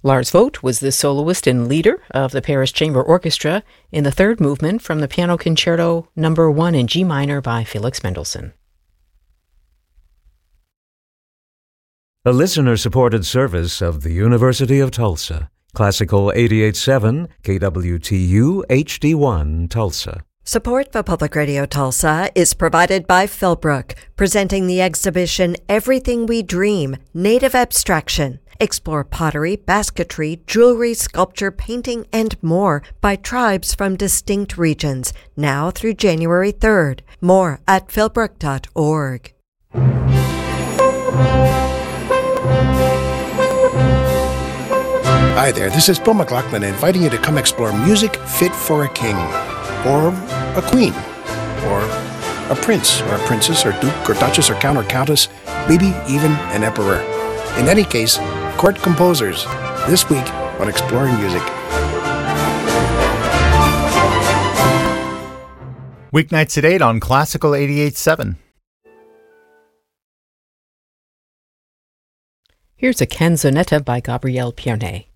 Lars Vogt was the soloist and leader of the Paris Chamber Orchestra in the third movement from the Piano Concerto No. 1 in G minor by Felix Mendelssohn. A listener-supported service of the University of Tulsa. Classical 88.7 KWTU HD1 Tulsa. Support for Public Radio Tulsa is provided by Philbrook, presenting the exhibition Everything We Dream, Native Abstraction. Explore pottery, basketry, jewelry, sculpture, painting, and more by tribes from distinct regions, now through January 3rd. More at philbrook.org. Hi there, this is Bill McLaughlin inviting you to come explore music fit for a king, or a queen, or a prince, or a princess, or duke, or duchess, or count, or countess, maybe even an emperor. In any case, court composers, this week on Exploring Music. Weeknights at 8 on Classical 88.7. Here's a canzonetta by Gabriel Pierné.